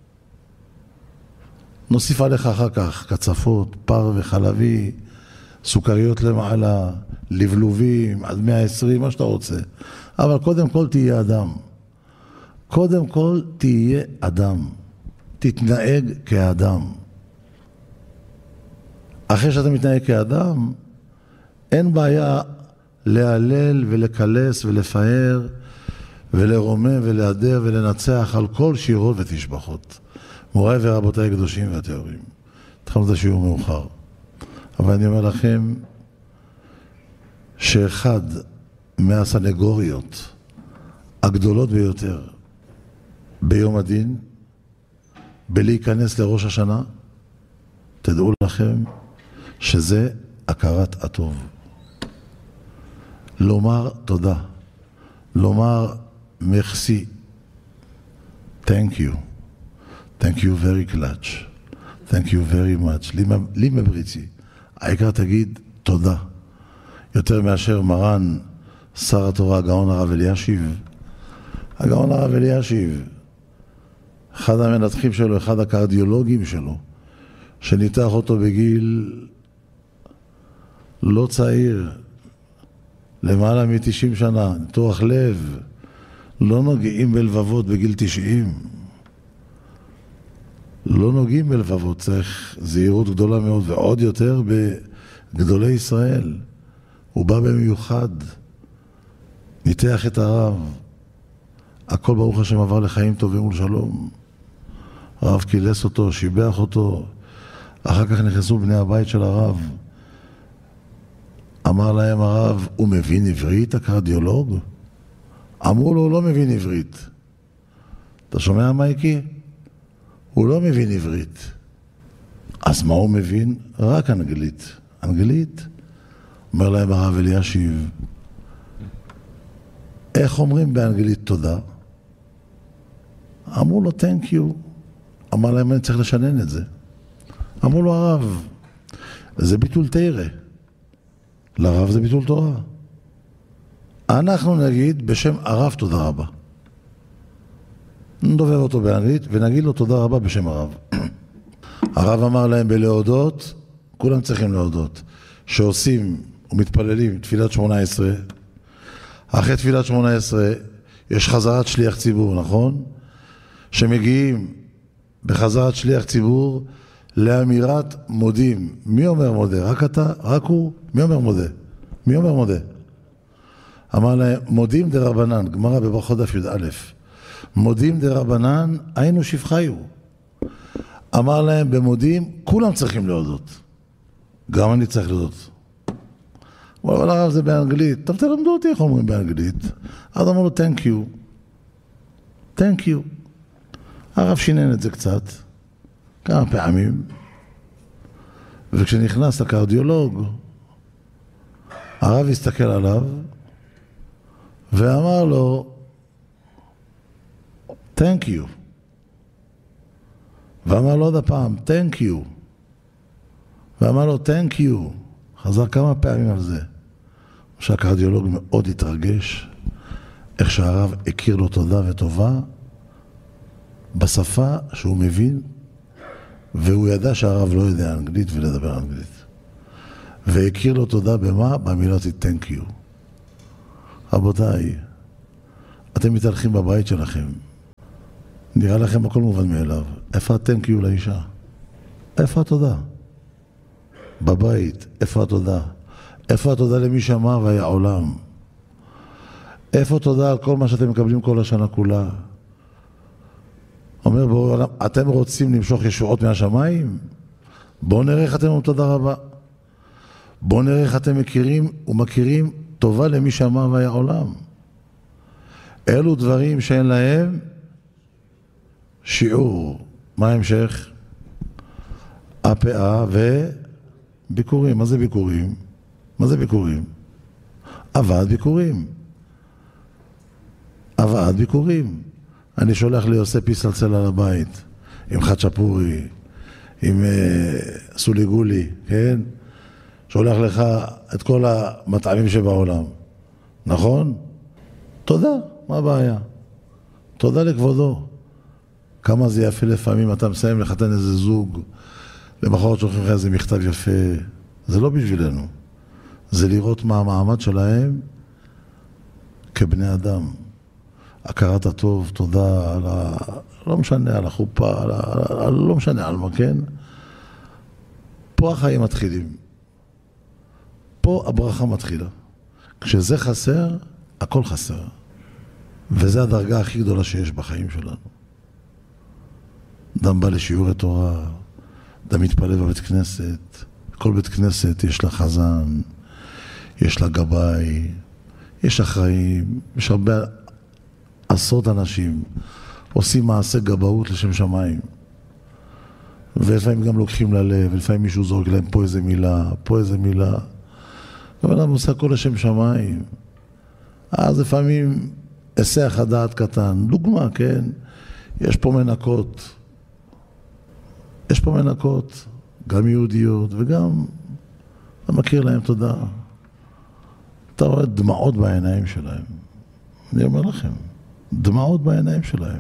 Speaker 1: נוסיף עליך אחר כך קצפות, פר וחלבי, סוכריות למעלה, לבלובים, עד 120, מה שאתה רוצה. אבל קודם כל תהיה אדם. קודם כל תהיה אדם. תתנהג כאדם. אחרי שאתה מתנהג כאדם, אין בעיה להלל ולקלס ולפאר ולרומם ולהדר ולנצח על כל שירות ותשבחות. מוריי ורבותיי הקדושים והטהורים. התחלנו את השיעור מאוחר. אבל אני אומר לכם שאחד מהסנגוריות הגדולות ביותר ביום הדין, בלהיכנס לראש השנה, תדעו לכם שזה הכרת הטוב. לומר תודה, לומר merci, thank you, thank you very clutch, thank you very much, לי מבריצי. העיקר תגיד תודה. יותר מאשר מרן שר התורה הגאון הרב אלישיב. הגאון הרב אלישיב, אחד המנתחים שלו, אחד הקרדיולוגים שלו, שניתח אותו בגיל לא צעיר, למעלה מ-90 שנה, ניתוח לב, לא נוגעים בלבבות בגיל 90. לא נוגעים בלבבות, צריך זהירות גדולה מאוד, ועוד יותר בגדולי ישראל. הוא בא במיוחד, ניתח את הרב, הכל ברוך השם עבר לחיים טובים ולשלום. הרב קילס אותו, שיבח אותו, אחר כך נכנסו בני הבית של הרב. אמר להם הרב, הוא מבין עברית, הקרדיולוג? אמרו לו, הוא לא מבין עברית. אתה שומע מייקי? הוא לא מבין עברית. אז מה הוא מבין? רק אנגלית. אנגלית? אומר להם הרב אלישיב, איך אומרים באנגלית תודה? אמרו לו, thank you. אמר להם, אני צריך לשנן את זה. אמרו לו, הרב, זה ביטול תירה. לרב זה ביטול תורה. אנחנו נגיד בשם הרב תודה רבה. נדובב אותו באנגלית ונגיד לו תודה רבה בשם הרב. הרב אמר להם בלהודות, כולם צריכים להודות, שעושים ומתפללים תפילת 18, אחרי תפילת 18 יש חזרת שליח ציבור, נכון? שמגיעים בחזרת שליח ציבור לאמירת מודים. מי אומר מודה? רק אתה? רק הוא? מי אומר מודה? מי אומר מודה? אמר להם, מודים דרבנן, גמרא בברכות דף י"א. מודים דרבנן, היינו שפחיו. אמר להם, במודים, כולם צריכים להודות. גם אני צריך להודות. אבל הרב זה באנגלית. טוב, תלמדו אותי איך אומרים באנגלית. אז אמרו לו, thank you. thank you. הרב שינן את זה קצת, כמה פעמים. וכשנכנס הקרדיולוג, הרב הסתכל עליו, ואמר לו, thank you. ואמר לו עוד הפעם, thank you. ואמר לו, thank you. חזר כמה פעמים על זה. שהקרדיולוג מאוד התרגש, איך שהרב הכיר לו תודה וטובה, בשפה שהוא מבין, והוא ידע שהרב לא יודע אנגלית ולדבר אנגלית. והכיר לו תודה במה? במילות thank you. רבותיי, אתם מתהלכים בבית שלכם. נראה לכם הכל מובן מאליו. איפה אתם כאילו לאישה? איפה התודה? בבית, איפה התודה? איפה התודה למי שאמר והיה עולם? איפה תודה על כל מה שאתם מקבלים כל השנה כולה? אומר בורא עולם, אתם רוצים למשוך ישועות מהשמיים? בואו נראה איך אתם אומרים תודה רבה. בואו נראה איך אתם מכירים ומכירים טובה למי שאמר והיה עולם. אלו דברים שאין להם שיעור. מה ההמשך? הפאה וביקורים. מה זה ביקורים? מה זה ביקורים? הבאת ביקורים. הבאת ביקורים. אני שולח ליוסף פיסלצל על הבית, עם חצ'פורי, עם סולי גולי, כן? שולח לך את כל המטעמים שבעולם. נכון? תודה, מה הבעיה? תודה לכבודו. כמה זה יפה לפעמים, אתה מסיים לחתן איזה זוג, למחרת שולחים לך איזה מכתב יפה. זה לא בשבילנו. זה לראות מה המעמד שלהם כבני אדם. הכרת הטוב, תודה על לא משנה, על החופה, לא משנה על מה, כן? פה החיים מתחילים. פה הברכה מתחילה. כשזה חסר, הכל חסר. וזה הדרגה הכי גדולה שיש בחיים שלנו. אדם בא לשיעורי תורה, אדם מתפלל בבית כנסת, כל בית כנסת יש לה חזן, יש לה גבאי, יש אחראים, יש הרבה עשרות אנשים עושים מעשה גבאות לשם שמיים. ולפעמים גם לוקחים ללב, ולפעמים מישהו זורק להם פה איזה מילה, פה איזה מילה. אבל אדם עושה הכל לשם שמיים. אז לפעמים היסח הדעת קטן. דוגמה, כן? יש פה מנקות. יש פה מנקות, גם יהודיות וגם אתה מכיר להם תודה. אתה רואה דמעות בעיניים שלהם. אני אומר לכם, דמעות בעיניים שלהם.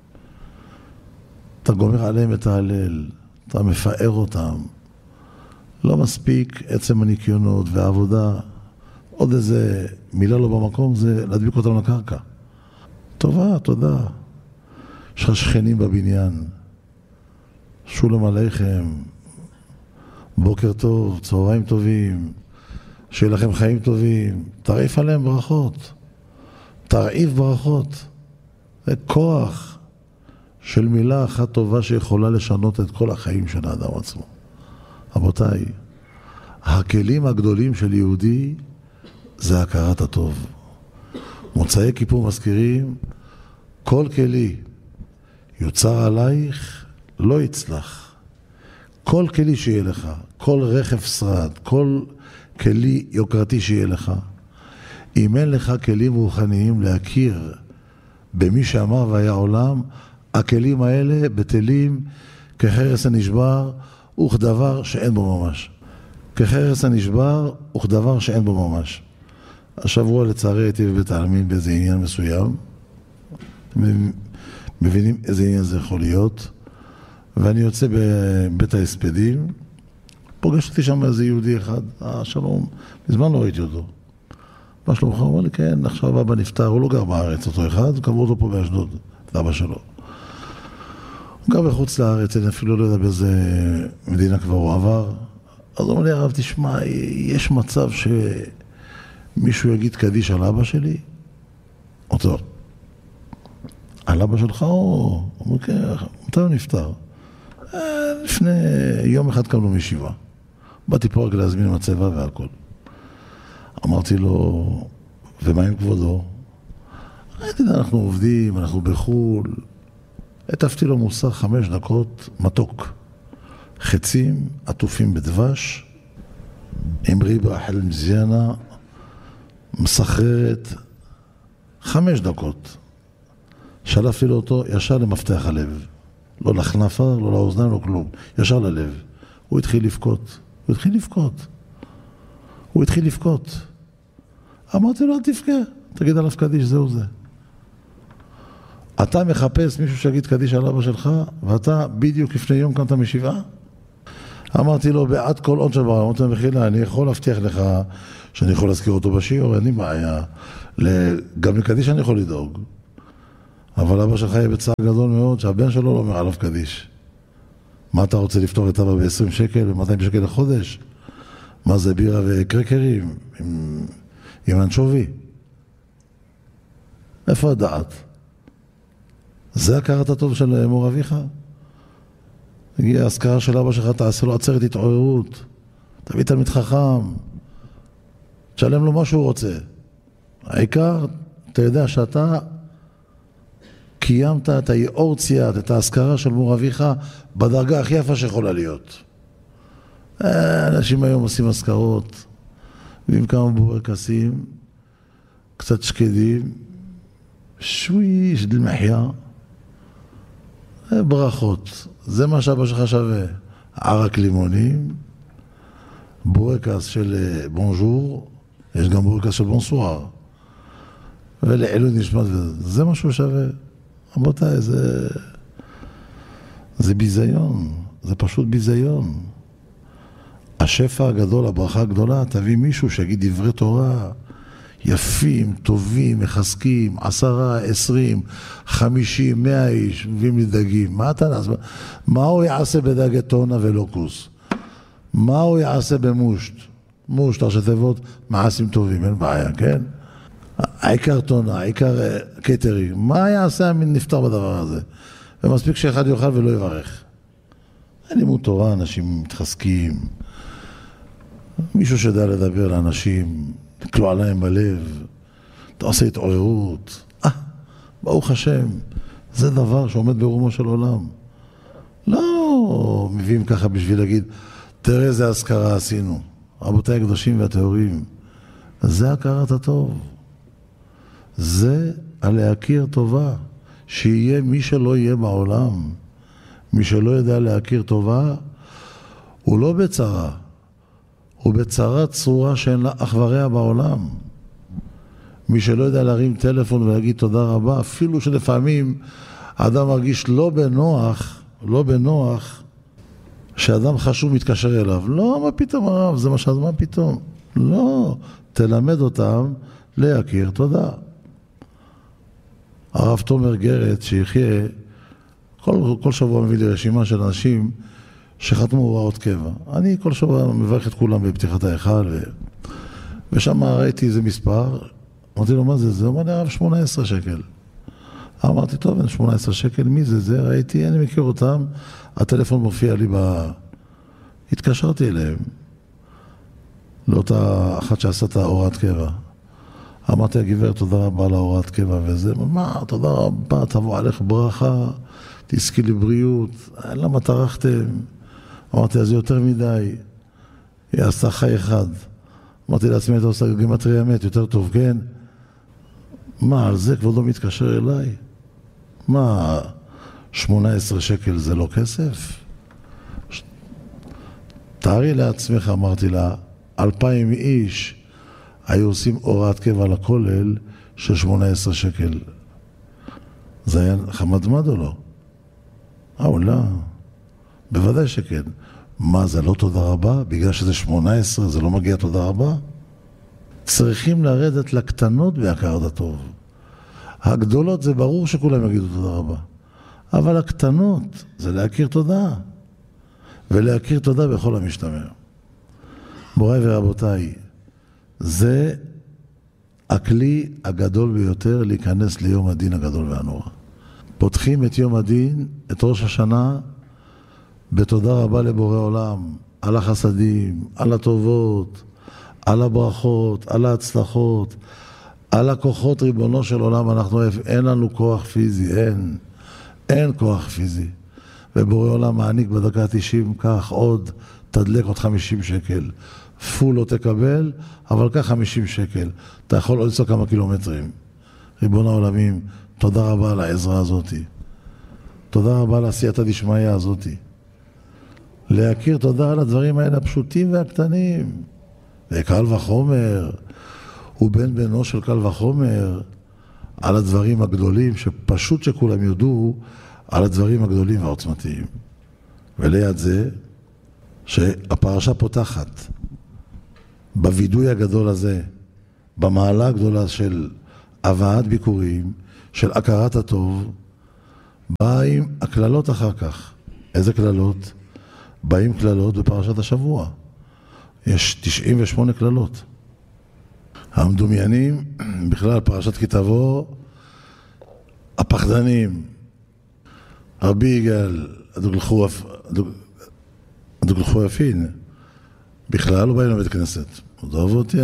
Speaker 1: אתה גומר עליהם את ההלל, אתה מפאר אותם. לא מספיק עצם הניקיונות והעבודה. עוד איזה מילה לא במקום זה להדביק אותם לקרקע. טובה, תודה. יש לך שכנים בבניין. שולם עליכם. בוקר טוב, צהריים טובים. שיהיה לכם חיים טובים. תרעיף עליהם ברכות. תרעיף ברכות. זה כוח של מילה אחת טובה שיכולה לשנות את כל החיים של האדם עצמו. רבותיי, הכלים הגדולים של יהודי זה הכרת הטוב. מוצאי כיפור מזכירים, כל כלי יוצר עלייך לא יצלח. כל כלי שיהיה לך, כל רכב שרד, כל כלי יוקרתי שיהיה לך, אם אין לך כלים רוחניים להכיר במי שאמר והיה עולם, הכלים האלה בטלים כחרס הנשבר וכדבר שאין בו ממש. כחרס הנשבר וכדבר שאין בו ממש. השבוע לצערי הייתי בבית העלמין באיזה עניין מסוים. מבינים איזה עניין זה יכול להיות. ואני יוצא בבית ההספדים. פוגשתי שם איזה יהודי אחד. שלום, מזמן לא ראיתי אותו. מה שלומך? הוא אמר לי, כן, עכשיו אבא נפטר, הוא לא גר בארץ, אותו אחד, קברו אותו פה באשדוד, את אבא שלו. הוא גר בחוץ לארץ, אני אפילו לא יודע באיזה מדינה כבר הוא עבר. אז הוא אומר לי, הרב, תשמע, יש מצב שמישהו יגיד קדיש על אבא שלי? אותו, על אבא שלך או? הוא אומר, כן, מתי הוא נפטר? לפני יום אחד קמנו מישיבה. באתי פה רק להזמין מצבה והכל. אמרתי לו, ומה עם כבודו? אנחנו עובדים, אנחנו בחול. הטפתי לו מוסר 5 דקות מתוק. חצים עטופים בדבש, עם ריבה אחל מזיינה, מסחררת, 5 דקות. שלפתי לו אותו ישר למפתח הלב. לא לחנפה, לא לאוזניים, לא כלום. ישר ללב. הוא התחיל לבכות. הוא התחיל לבכות. אמרתי לו, אל תבכה, תגיד עליו קדיש, זהו זה. אתה מחפש מישהו שיגיד קדיש על אבא שלך, ואתה בדיוק לפני יום קמת משבעה? אמרתי לו, בעד כל עוד שבעולם, אמרתי לו, מחילה, אני יכול להבטיח לך שאני יכול להזכיר אותו בשיעור, אין לי בעיה. גם לקדיש אני יכול לדאוג. אבל אבא שלך יהיה בצער גדול מאוד, שהבן שלו לא אומר עליו קדיש. מה אתה רוצה לפתור את אבא ב-20 שקל, ב-200 שקל לחודש? מה זה, בירה וקרקרים? עם אנשובי? איפה הדעת? זה הכרת הטוב של מור אביך? הגיעה ההזכרה של אבא שלך, תעשה לו עצרת התעוררות, תביא תלמיד חכם, תשלם לו מה שהוא רוצה. העיקר, אתה יודע שאתה קיימת את האורציה, את ההזכרה של מור אביך בדרגה הכי יפה שיכולה להיות. אנשים היום עושים הזכרות, ועם כמה בורקסים, קצת שקדים, שווי של מחיה, ברכות. זה מה שאבא שלך שווה. ערק לימונים, בורקס של בונז'ור, יש גם בורקס של בונסואר. ולעילוי נשמת, זה מה שהוא שווה. רבותיי, זה ביזיון, זה פשוט ביזיון. השפע הגדול, הברכה הגדולה, תביא מישהו שיגיד דברי תורה יפים, טובים, מחזקים, 10, 20, 50, 100 איש, מביאים לי דגים. מה אתה נעשה? מה הוא יעשה בדגי טונה ולוקוס? מה הוא יעשה במושט? מושט, ראשי תיבות, מעשים טובים, אין בעיה, כן? העיקר טונה, העיקר קטרינג. מה יעשה נפטר בדבר הזה? ומספיק שאחד יאכל ולא יברך. אין לימוד תורה, אנשים מתחזקים. מישהו שידע לדבר לאנשים, תקלוע להם בלב, אתה עושה התעוררות. ברוך השם, זה דבר שעומד ברומו של עולם. לא מביאים ככה בשביל להגיד, תראה איזה הזכרה עשינו. רבותיי הקדושים והטהורים, זה הכרת הטוב. זה הלהכיר טובה. שיהיה מי שלא יהיה בעולם, מי שלא יודע להכיר טובה, הוא לא בצרה. הוא בצרה צרורה שאין לה אח ורע בעולם. מי שלא יודע להרים טלפון ולהגיד תודה רבה, אפילו שלפעמים האדם מרגיש לא בנוח, שאדם חשוב מתקשר אליו. לא, מה פתאום הרב, זה מה פתאום? לא, תלמד אותם להכיר תודה. הרב תומר גרץ שיחיה, כל שבוע מביא לי רשימה של אנשים שחתמו הוראות קבע. אני כל שבוע מברך את כולם בפתיחת ההיכל, ושם ראיתי איזה מספר, אמרתי לו, מה זה? זה אומר לי הרב 18 שקל. אמרתי, טוב, 18 שקל, מי זה? זה ראיתי, אני מכיר אותם, הטלפון מופיע לי התקשרתי אליהם, לאותה אחת שעשה את ההוראת קבע. אמרתי, הגברת, תודה רבה להוראת קבע וזה, מה, תודה רבה, תבוא עליך ברכה, תזכי לבריאות, למה טרחתם? אמרתי, אז יותר מדי, היא עשתה חי אחד. אמרתי לעצמי, אתה עושה גימטריה אמת, יותר טוב, כן? מה, על זה כבודו מתקשר אליי? מה, 18 שקל זה לא כסף? תארי לעצמך, אמרתי לה, 2,000 איש היו עושים הוראת קבע לכולל של 18 שקל. זה היה חמדמד או לא? אולי, בוודאי שכן. מה, זה לא תודה רבה? בגלל שזה 18 זה לא מגיע תודה רבה? צריכים לרדת לקטנות בהכרת הטוב. הגדולות זה ברור שכולם יגידו תודה רבה. אבל הקטנות זה להכיר תודה. ולהכיר תודה בכל המשתמע. מוריי ורבותיי, זה הכלי הגדול ביותר להיכנס ליום הדין הגדול והנורא. פותחים את יום הדין, את ראש השנה, בתודה רבה לבורא עולם, על החסדים, על הטובות, על הברכות, על ההצלחות, על הכוחות ריבונו של עולם. אין לנו כוח פיזי, אין כוח פיזי. ובורא עולם מעניק בדקה 90, כך עוד, תדלק עוד 50 שקל. פול לא תקבל, אבל כך 50 שקל. אתה יכול עוד לנסוע כמה קילומטרים. ריבון העולמים, תודה רבה על העזרה הזאת. תודה רבה על עשייתא דשמיא הזאת. להכיר תודה על הדברים האלה הפשוטים והקטנים. וקל וחומר, הוא בן בנו של קל וחומר, על הדברים הגדולים, שפשוט שכולם יודעו, על הדברים הגדולים והעוצמתיים. וליד זה, שהפרשה פותחת בוידוי הגדול הזה, במעלה הגדולה של הבאת ביקורים, של הכרת הטוב, באים הכללות אחר כך. איזה כללות? באים כללות בפרשת השבוע. יש 98 כללות. המדומיינים, בכלל פרשת כי תבוא, הפחדנים, רבי יגאל, הדוגלחו יפין, בכלל לא באים לבית כנסת. עזוב אותי,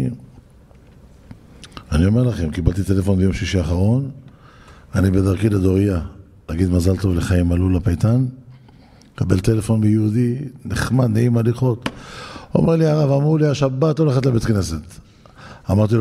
Speaker 1: אני אומר לכם, קיבלתי טלפון ביום שישי האחרון, אני בדרכי לדוריה, להגיד מזל טוב לחיים מלול הפייטן, קבל טלפון ביהודי, נחמד, נעים הליכות. אומר לי הרב, אמרו לי, השבת הולכת לבית כנסת. אמרתי לו,